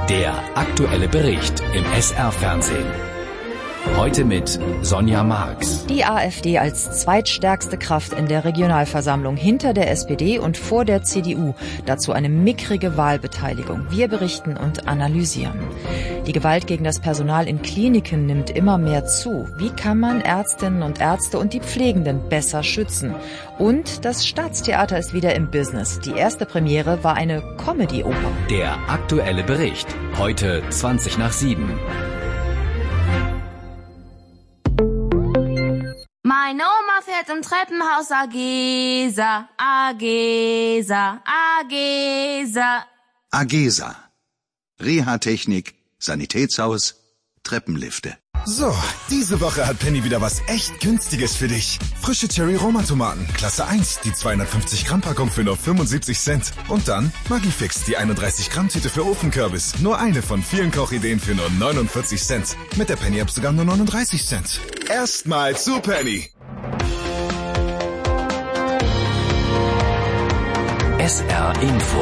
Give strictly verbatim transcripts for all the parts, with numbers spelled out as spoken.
Der aktuelle Bericht im S R-Fernsehen. Heute mit Sonja Marx. Die AfD als zweitstärkste Kraft in der Regionalversammlung hinter der S P D und vor der C D U. Dazu eine mickrige Wahlbeteiligung. Wir berichten und analysieren. Die Gewalt gegen das Personal in Kliniken nimmt immer mehr zu. Wie kann man Ärztinnen und Ärzte und die Pflegenden besser schützen? Und das Staatstheater ist wieder im Business. Die erste Premiere war eine Comedy-Oper. Der aktuelle Bericht. Heute zwanzig nach sieben. Meine Oma fährt im Treppenhaus Agesa, Agesa, Agesa. Agesa. Reha-Technik, Sanitätshaus, Treppenlifte. So, diese Woche hat Penny wieder was echt Günstiges für dich. Frische Cherry-Roma-Tomaten, Klasse eins, die zweihundertfünfzig Gramm Packung für nur fünfundsiebzig Cent. Und dann Magifix, die einunddreißig Gramm Tüte für Ofenkürbis. Nur eine von vielen Kochideen für nur neunundvierzig Cent. Mit der Penny-App sogar nur neununddreißig Cent. Erstmal zu Penny. S R Info.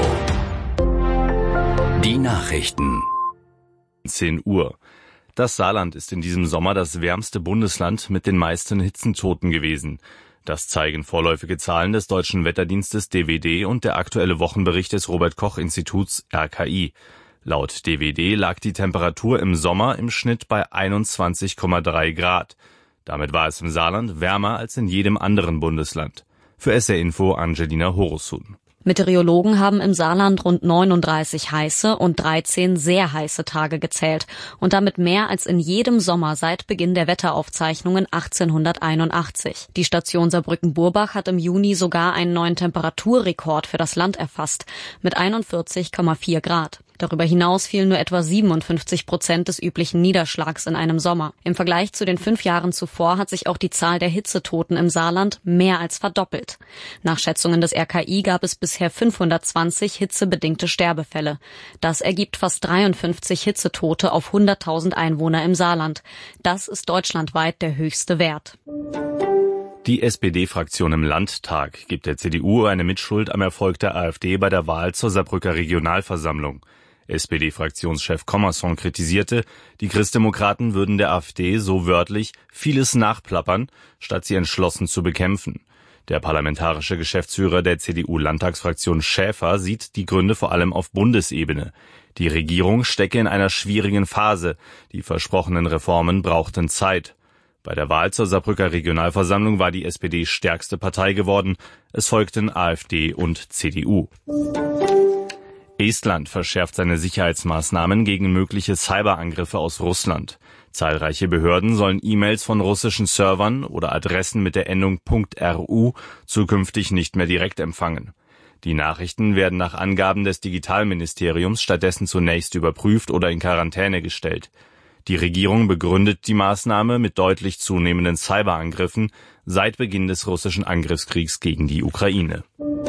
Die Nachrichten. zehn Uhr. Das Saarland ist in diesem Sommer das wärmste Bundesland mit den meisten Hitzentoten gewesen. Das zeigen vorläufige Zahlen des Deutschen Wetterdienstes D W D und der aktuelle Wochenbericht des Robert-Koch-Instituts R K I. Laut D W D lag die Temperatur im Sommer im Schnitt bei einundzwanzig Komma drei Grad. Damit war es im Saarland wärmer als in jedem anderen Bundesland. Für S R Info Angelina Horosun. Meteorologen haben im Saarland rund neununddreißig heiße und dreizehn sehr heiße Tage gezählt und damit mehr als in jedem Sommer seit Beginn der Wetteraufzeichnungen achtzehnhunderteinundachtzig. Die Station Saarbrücken-Burbach hat im Juni sogar einen neuen Temperaturrekord für das Land erfasst mit einundvierzig Komma vier Grad. Darüber hinaus fielen nur etwa siebenundfünfzig Prozent des üblichen Niederschlags in einem Sommer. Im Vergleich zu den fünf Jahren zuvor hat sich auch die Zahl der Hitzetoten im Saarland mehr als verdoppelt. Nach Schätzungen des R K I gab es bisher fünfhundertzwanzig hitzebedingte Sterbefälle. Das ergibt fast dreiundfünfzig Hitzetote auf hunderttausend Einwohner im Saarland. Das ist deutschlandweit der höchste Wert. Die S P D-Fraktion im Landtag gibt der C D U eine Mitschuld am Erfolg der AfD bei der Wahl zur Saarbrücker Regionalversammlung. S P D-Fraktionschef Commerson kritisierte, die Christdemokraten würden der AfD so wörtlich vieles nachplappern, statt sie entschlossen zu bekämpfen. Der parlamentarische Geschäftsführer der C D U-Landtagsfraktion Schäfer sieht die Gründe vor allem auf Bundesebene. Die Regierung stecke in einer schwierigen Phase. Die versprochenen Reformen brauchten Zeit. Bei der Wahl zur Saarbrücker Regionalversammlung war die S P D stärkste Partei geworden. Es folgten AfD und C D U. Estland verschärft seine Sicherheitsmaßnahmen gegen mögliche Cyberangriffe aus Russland. Zahlreiche Behörden sollen E-Mails von russischen Servern oder Adressen mit der Endung .ru zukünftig nicht mehr direkt empfangen. Die Nachrichten werden nach Angaben des Digitalministeriums stattdessen zunächst überprüft oder in Quarantäne gestellt. Die Regierung begründet die Maßnahme mit deutlich zunehmenden Cyberangriffen seit Beginn des russischen Angriffskriegs gegen die Ukraine.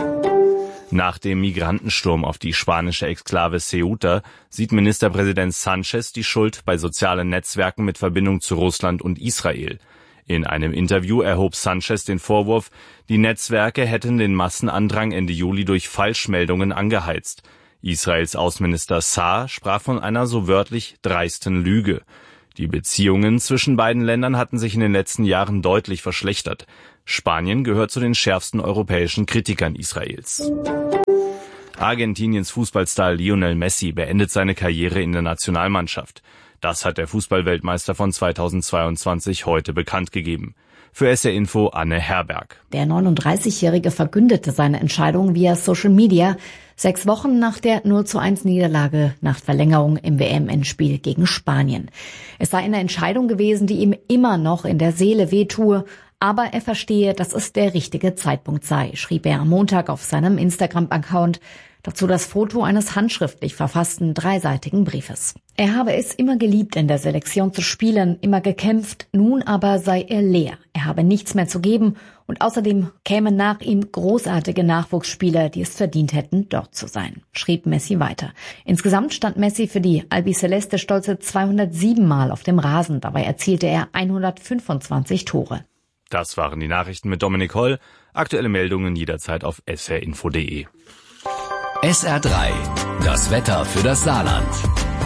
Nach dem Migrantensturm auf die spanische Exklave Ceuta sieht Ministerpräsident Sánchez die Schuld bei sozialen Netzwerken mit Verbindung zu Russland und Israel. In einem Interview erhob Sánchez den Vorwurf, die Netzwerke hätten den Massenandrang Ende Juli durch Falschmeldungen angeheizt. Israels Außenminister Saar sprach von einer so wörtlich dreisten Lüge. Die Beziehungen zwischen beiden Ländern hatten sich in den letzten Jahren deutlich verschlechtert. Spanien gehört zu den schärfsten europäischen Kritikern Israels. Argentiniens Fußballstar Lionel Messi beendet seine Karriere in der Nationalmannschaft. Das hat der Fußballweltmeister von zweitausendzweiundzwanzig heute bekannt gegeben. Für S R Info Anne Herberg. Der neununddreißigjährige verkündete seine Entscheidung via Social Media, sechs Wochen nach der null zu eins Niederlage nach Verlängerung im W M-Endspiel gegen Spanien. Es sei eine Entscheidung gewesen, die ihm immer noch in der Seele wehtue, aber er verstehe, dass es der richtige Zeitpunkt sei, schrieb er am Montag auf seinem Instagram-Account. Dazu das Foto eines handschriftlich verfassten dreiseitigen Briefes. Er habe es immer geliebt, in der Selektion zu spielen, immer gekämpft, nun aber sei er leer. Er habe nichts mehr zu geben und außerdem kämen nach ihm großartige Nachwuchsspieler, die es verdient hätten, dort zu sein, schrieb Messi weiter. Insgesamt stand Messi für die Albiceleste stolze zweihundertsieben Mal auf dem Rasen. Dabei erzielte er hundertfünfundzwanzig Tore. Das waren die Nachrichten mit Dominik Holl. Aktuelle Meldungen jederzeit auf s r info punkt d e. S R drei, das Wetter für das Saarland.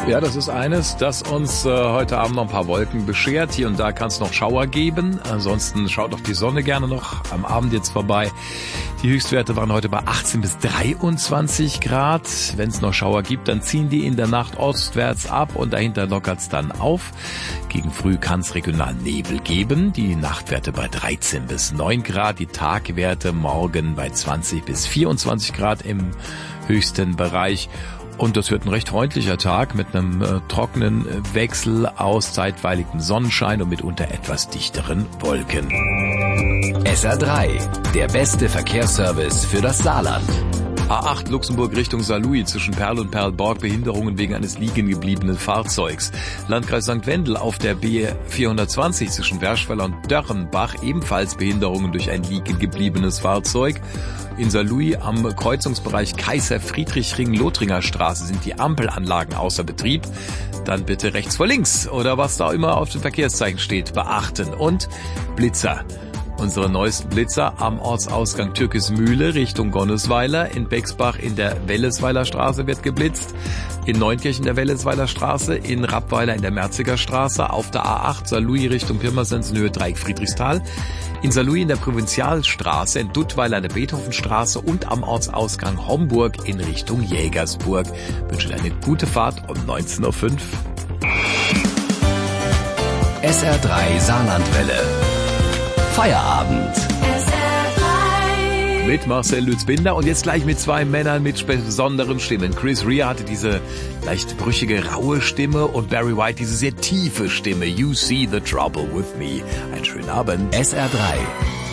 Ja, das ist eines, das uns äh, heute Abend noch ein paar Wolken beschert. Hier und da kann es noch Schauer geben. Ansonsten schaut doch die Sonne gerne noch am Abend jetzt vorbei. Die Höchstwerte waren heute bei achtzehn bis dreiundzwanzig Grad. Wenn es noch Schauer gibt, dann ziehen die in der Nacht ostwärts ab und dahinter lockert es dann auf. Gegen früh kann es regional Nebel geben. Die Nachtwerte bei dreizehn bis neun Grad. Die Tagwerte morgen bei zwanzig bis vierundzwanzig Grad im höchsten Bereich. Und das wird ein recht freundlicher Tag mit einem äh, trockenen Wechsel aus zeitweiligem Sonnenschein und mitunter etwas dichteren Wolken. S R drei, der beste Verkehrsservice für das Saarland. A acht Luxemburg Richtung Saarlouis zwischen Perl und Perlborg, Behinderungen wegen eines liegen gebliebenen Fahrzeugs. Landkreis Sankt Wendel auf der B vierhundertzwanzig zwischen Werschweiler und Dörrenbach, ebenfalls Behinderungen durch ein liegen gebliebenes Fahrzeug. In Saarlouis am Kreuzungsbereich Kaiser-Friedrich-Ring-Lothringer Straße sind die Ampelanlagen außer Betrieb. Dann bitte rechts vor links oder was da immer auf dem Verkehrszeichen steht, beachten. Und Blitzer. Unsere neuesten Blitzer am Ortsausgang Türkismühle Richtung Gonnesweiler. In Bexbach in der Wellesweiler Straße wird geblitzt. In Neunkirchen der Wellesweiler Straße. In Rappweiler in der Merziger Straße. Auf der A acht Saarlouis Richtung Pirmasens in Höhe Dreieck Friedrichsthal. In Saarlouis in der Provinzialstraße. In Duttweiler in der Beethovenstraße. Und am Ortsausgang Homburg in Richtung Jägersburg. Ich wünsche dir eine gute Fahrt um neunzehn Uhr fünf. S R drei Saarlandwelle. Feierabend. Mit Marcel Lützbinder und jetzt gleich mit zwei Männern mit besonderen Stimmen. Chris Rea hatte diese leicht brüchige, raue Stimme und Barry White diese sehr tiefe Stimme. You see the trouble with me. Einen schönen Abend. S R drei.